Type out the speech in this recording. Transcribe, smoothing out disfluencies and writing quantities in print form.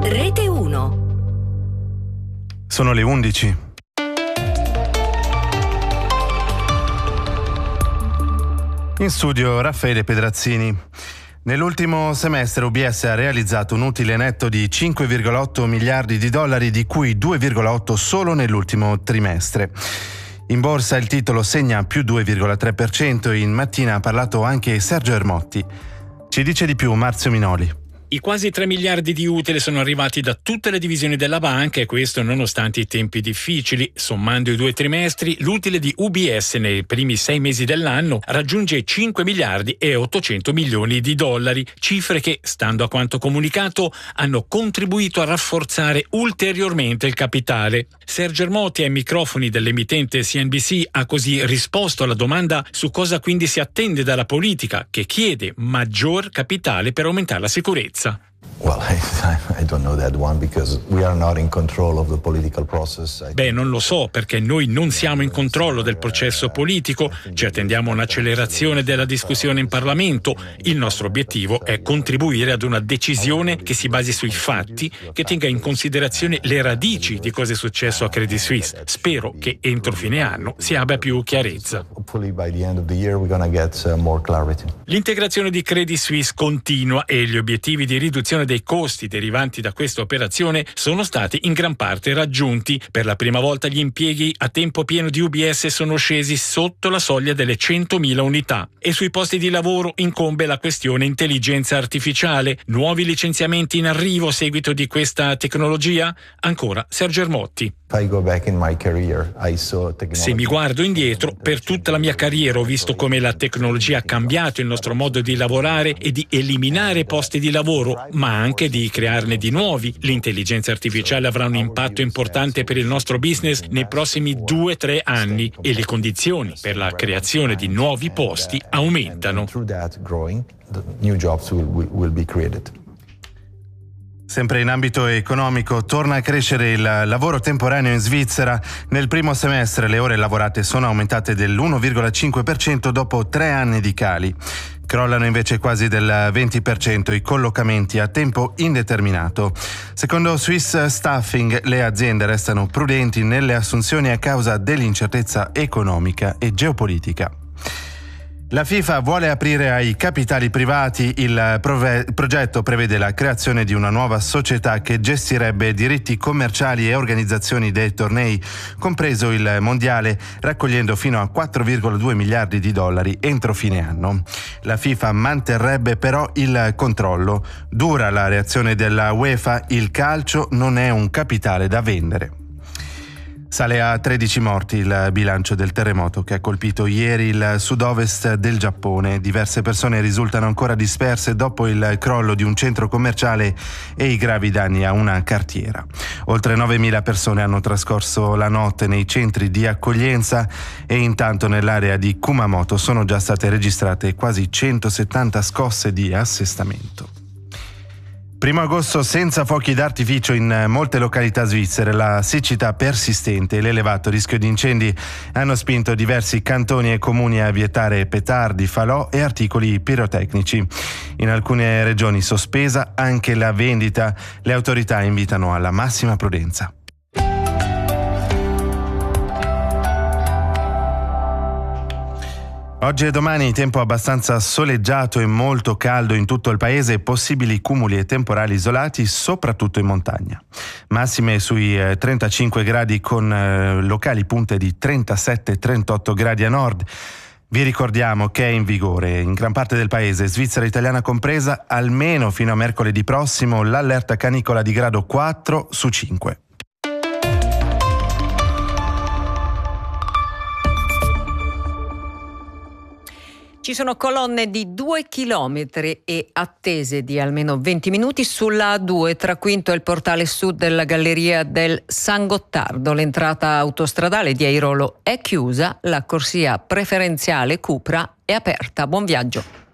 Rete 1. Sono le 11. In studio Raffaele Pedrazzini. Nell'ultimo semestre UBS ha realizzato un utile netto di 5,8 miliardi di dollari, di cui 2,8 solo nell'ultimo trimestre. In borsa il titolo segna più 2,3% e in mattina ha parlato anche Sergio Ermotti. Ci dice di più Marzio Minoli. I quasi 3 miliardi di utile sono arrivati da tutte le divisioni della banca e questo nonostante i tempi difficili. Sommando i 2 trimestri, l'utile di UBS nei primi 6 mesi dell'anno raggiunge 5 miliardi e 800 milioni di dollari, cifre che, stando a quanto comunicato, hanno contribuito a rafforzare ulteriormente il capitale. Sergio Ermotti ai microfoni dell'emittente CNBC ha così risposto alla domanda su cosa quindi si attende dalla politica, che chiede maggior capitale per aumentare la sicurezza. Well, I don't know that one because we are not in control of the political process. Non lo so perché noi non siamo in controllo del processo politico, ci attendiamo un'accelerazione della discussione in Parlamento. Il nostro obiettivo è contribuire ad una decisione che si basi sui fatti, che tenga in considerazione le radici di cosa è successo a Credit Suisse. Spero che entro fine anno si abbia più chiarezza. L'integrazione di Credit Suisse continua e gli obiettivi di riduzione dei costi derivanti da questa operazione sono stati in gran parte raggiunti. Per la prima volta gli impieghi a tempo pieno di UBS sono scesi sotto la soglia delle 100.000 unità. E sui posti di lavoro incombe la questione intelligenza artificiale. Nuovi licenziamenti in arrivo a seguito di questa tecnologia? Ancora Sergio Ermotti. Se mi guardo indietro, per tutta la mia carriera ho visto come la tecnologia ha cambiato il nostro modo di lavorare e di eliminare posti di lavoro, ma anche di crearne di nuovi. L'intelligenza artificiale avrà un impatto importante per il nostro business nei prossimi 2-3 anni e le condizioni per la creazione di nuovi posti aumentano. Sempre in ambito economico, torna a crescere il lavoro temporaneo in Svizzera. Nel primo semestre le ore lavorate sono aumentate dell'1,5% dopo 3 anni di cali. Crollano invece quasi del 20% i collocamenti a tempo indeterminato. Secondo Swiss Staffing, le aziende restano prudenti nelle assunzioni a causa dell'incertezza economica e geopolitica. La FIFA vuole aprire ai capitali privati. Il progetto prevede la creazione di una nuova società che gestirebbe diritti commerciali e organizzazioni dei tornei, compreso il mondiale, raccogliendo fino a 4,2 miliardi di dollari entro fine anno. La FIFA manterrebbe però il controllo. Dura la reazione della UEFA: il calcio non è un capitale da vendere. Sale a 13 morti il bilancio del terremoto che ha colpito ieri il sud-ovest del Giappone. Diverse persone risultano ancora disperse dopo il crollo di un centro commerciale e i gravi danni a una cartiera. Oltre 9.000 persone hanno trascorso la notte nei centri di accoglienza e intanto nell'area di Kumamoto sono già state registrate quasi 170 scosse di assestamento. 1 agosto senza fuochi d'artificio in molte località svizzere. La siccità persistente e l'elevato rischio di incendi hanno spinto diversi cantoni e comuni a vietare petardi, falò e articoli pirotecnici. In alcune regioni sospesa anche la vendita. Le autorità invitano alla massima prudenza. Oggi e domani tempo abbastanza soleggiato e molto caldo in tutto il paese, possibili cumuli e temporali isolati soprattutto in montagna. Massime sui 35 gradi con locali punte di 37-38 gradi a nord. Vi ricordiamo che è in vigore in gran parte del paese, Svizzera italiana compresa, almeno fino a mercoledì prossimo, l'allerta canicola di grado 4 su 5. Ci sono colonne di 2 chilometri e attese di almeno 20 minuti sulla A2 tra Quinto e il portale sud della galleria del San Gottardo. L'entrata autostradale di Airolo è chiusa, la corsia preferenziale Cupra è aperta. Buon viaggio.